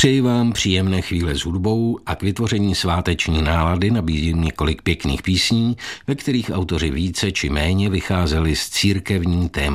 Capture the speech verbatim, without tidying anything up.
Přeji vám příjemné chvíle s hudbou a k vytvoření sváteční nálady nabízím několik pěkných písní, ve kterých autoři více či méně vycházeli z církevní tématiky.